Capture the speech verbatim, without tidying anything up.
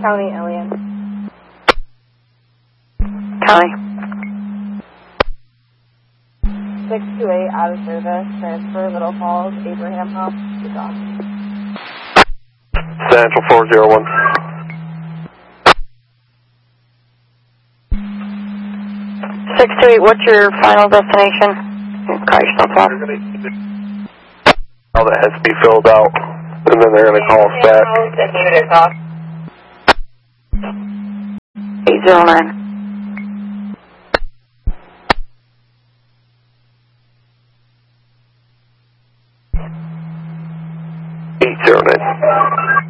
County, Alien. County. six two eight, out of service, transfer, Little Falls, Abraham House, Utah. Central four zero one. six two eight, what's your final destination? Call yourself off. All that has to be filled out, and then they're going to call us back. eight zero nine.